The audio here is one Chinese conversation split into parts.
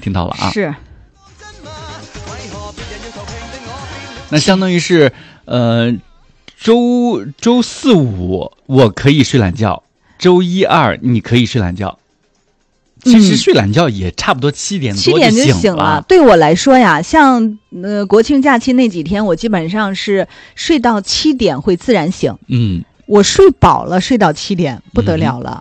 听到了啊。 是。 那相当于是周四五我可以睡懒觉，周一二你可以睡懒觉。其实睡懒觉也差不多7点多就醒了。 对我来说呀，像国庆假期那几天，我基本上是睡到7点会自然醒。我睡饱了，睡到7点不得了了。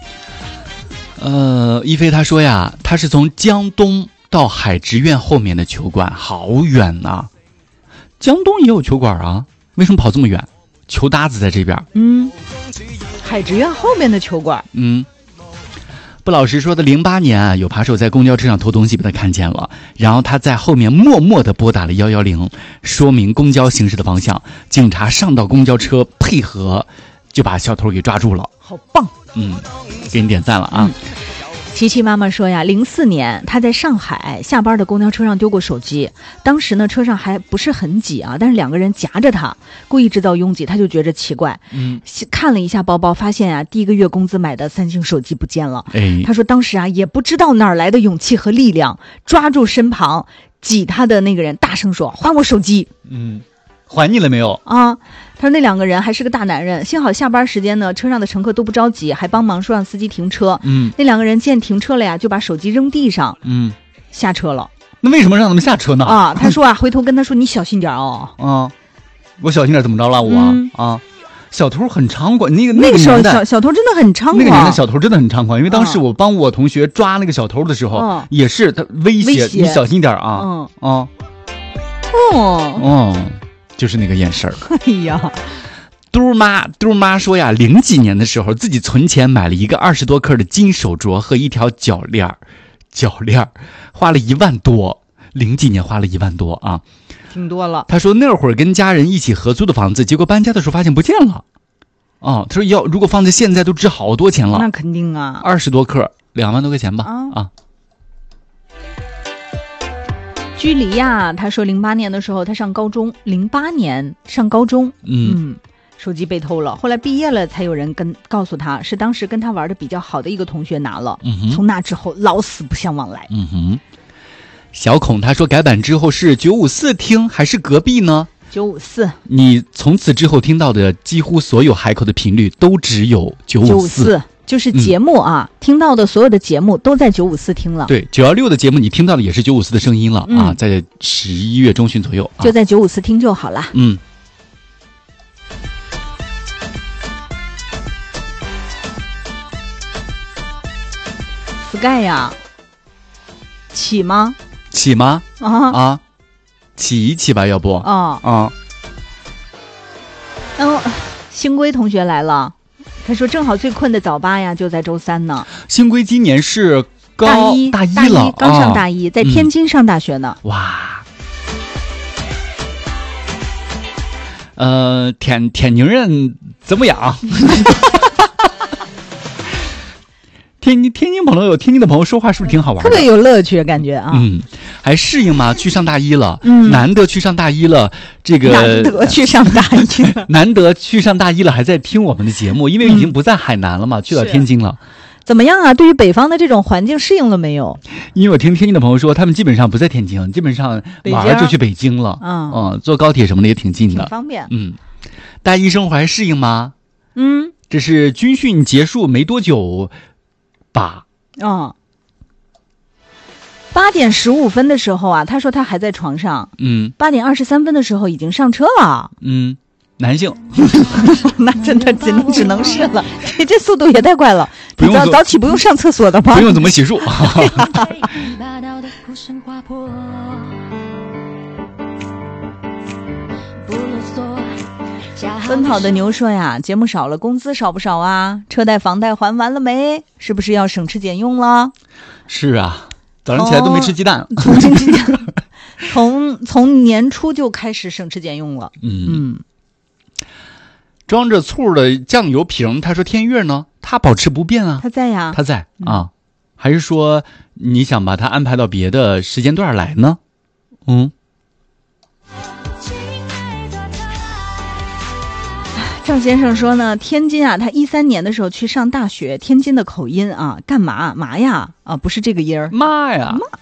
一飞他说呀，他是从江东到海直院后面的球馆，好远啊。江东也有球馆啊，为什么跑这么远？球搭子在这边。 海直院后面的球馆。 不老实说的，08年啊，有扒手在公交车上偷东西被他看见了，然后他在后面默默地拨打了110，说明公交行驶的方向。警察上到公交车配合，就把小偷给抓住了。 好棒！ 给你点赞了啊！ 琪琪妈妈说呀，04年她在上海下班的公交车上丢过手机，当时呢车上还不是很挤啊，但是2个人夹着她，故意制造拥挤，她就觉着奇怪。看了一下包包，发现啊第一个月工资买的3星手机不见了。她说当时啊也不知道哪儿来的勇气和力量，抓住身旁挤她的那个人，大声说：“还我手机！” 还你了没有啊？他说那2个人还是个大男人，幸好下班时间呢，车上的乘客都不着急，还帮忙说让司机停车。那2个人见停车了呀，就把手机扔地上，下车了。 那为什么让他们下车呢？ 他说啊，回头跟他说你小心点哦。 我小心点怎么着了我？小偷很猖狂，那个年代小偷真的很猖狂。 那个年代小偷真的很猖狂，因为当时我帮我同学抓那个小偷的时候，也是他威胁你小心点啊。就是那个眼神儿。 哎呀， 嘟妈说呀，0几年的时候自己存钱买了一个20多克的金手镯和一条脚链，花了1万多。0几年花了1万多啊， 挺多了。 他说那会儿跟家人一起合租的房子，结果搬家的时候发现不见了。他说如果放在现在都值好多钱了。 那肯定啊 ，20多克2万多块钱吧。 居里亚他说08年的时候他上高中，08年上高中，手机被偷了，后来毕业了才有人告诉他，是当时跟他玩的比较好的一个同学拿了。从那之后老死不相往来。小孔他说改版之后是954听还是隔壁呢？954。 你从此之后听到的几乎所有海口的频率都只有954。 就是节目啊，听到的所有的节目都在954听了。 对，916的节目你听到的也是954的声音了啊，在11月中旬左右， 就在954听就好了。Sky 呀，起吗？ 起吗？起一起吧，要不？ 星龟同学来了。他说正好最困的早八呀就在周3呢。 星龟今年是大一了， 刚上大一，在天津上大学呢。 哇，天津人怎么样？天津朋友，天津的朋友说话是不是挺好玩的？ 特别有乐趣，感觉啊。 还适应吗？去上大一了，难得去上大一了， 难得去上大一了， 难得去上大一了，还在听我们的节目，因为已经不在海南了嘛，去到天津了。 怎么样啊？对于北方的这种环境适应了没有？ 因为我听天津的朋友说，他们基本上不在天津，基本上玩就去北京了。坐高铁什么的也挺近的， 挺方便。 大一生活还适应吗？这是军训结束没多久吧 ？8点15分的时候啊，他说他还在床上。8点23分的时候已经上车了。 男性。 那真的只能是了，这速度也太快了。早起不用上厕所的吗？ 不用怎么洗漱。 奔跑的牛说呀，节目少了，工资少不少啊？车贷房贷还完了没？是不是要省吃俭用了？ 是啊，早上起来都没吃鸡蛋。 从年初就开始省吃俭用了。 装着醋的酱油瓶，他说天月呢？他保持不变啊。 他在呀。 他在啊。还是说你想把他安排到别的时间段来呢？ 赵先生说呢，天津啊，他13年的时候去上大学，天津的口音啊，干嘛呀？不是这个音儿， 妈呀，